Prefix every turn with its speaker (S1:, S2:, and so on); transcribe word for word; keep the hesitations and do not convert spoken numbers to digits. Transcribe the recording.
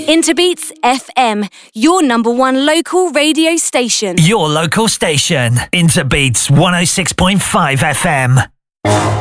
S1: Interbeats F M, your number one local radio station.
S2: Your local station. Interbeats one oh six point five F M.